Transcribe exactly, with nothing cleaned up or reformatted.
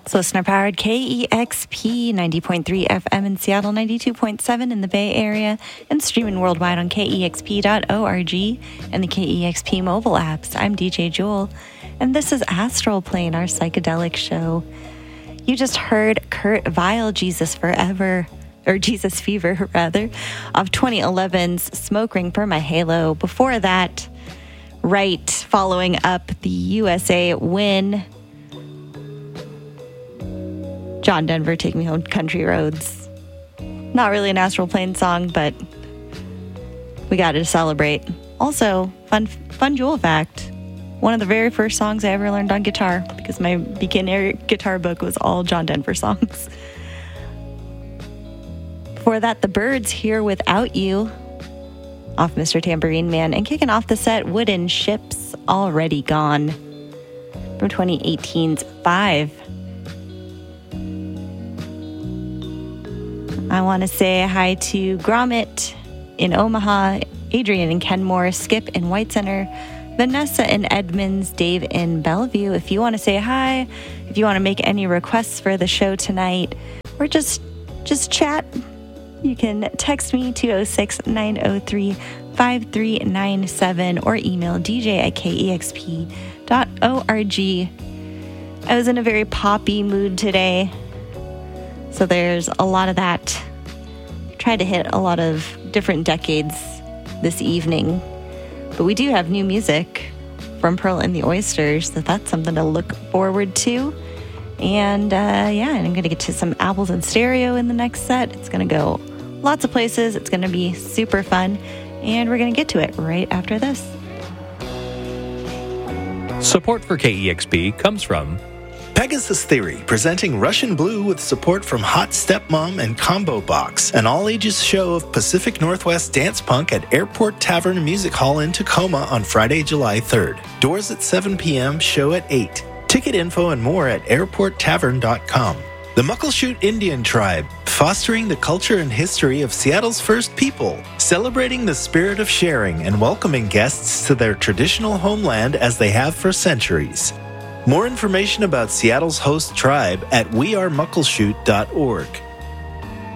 It's listener-powered K E X P ninety point three F M in Seattle, ninety-two point seven in the Bay Area, and streaming worldwide on K E X P dot org and the K E X P mobile apps. I'm D J Jewel, and this is Astral Plane, our psychedelic show. You just heard Kurt Vile, Jesus Forever, or Jesus Fever, rather, of twenty eleven's Smoke Ring for My Halo. Before that, right, following up the U S A win, John Denver, Take Me Home, Country Roads. Not really an Astral Plane song, but we got to celebrate. Also, fun fun Jewel fact, one of the very first songs I ever learned on guitar, because my beginner guitar book was all John Denver songs. Before that, The Byrds, Here Without You, off Mister Tambourine Man, and kicking off the set, Wooden Ships, Already Gone, from twenty eighteen's Five. I want to say hi to Gromit in Omaha, Adrian in Kenmore, Skip in White Center, Vanessa in Edmonds, Dave in Bellevue. If you want to say hi, if you want to make any requests for the show tonight, or just just chat, you can text me two oh six, nine oh three, five three nine seven or email d j at k e x p dot org. I was in a very poppy mood today, so there's a lot of that. Tried to hit a lot of different decades this evening, but we do have new music from Pearl and the Oysters, so that's something to look forward to. And uh, yeah, I'm going to get to some Apples in Stereo in the next set. It's going to go lots of places. It's going to be super fun, and we're going to get to it right after this. Support for K E X P comes from Pegasus Theory, presenting Russian Blue with support from Hot Stepmom and Combo Box, an all-ages show of Pacific Northwest dance punk at Airport Tavern Music Hall in Tacoma on Friday, July third. Doors at seven p.m., show at eight. Ticket info and more at airport tavern dot com. The Muckleshoot Indian Tribe, fostering the culture and history of Seattle's first people, celebrating the spirit of sharing and welcoming guests to their traditional homeland as they have for centuries. More information about Seattle's host tribe at we are muckleshoot dot org.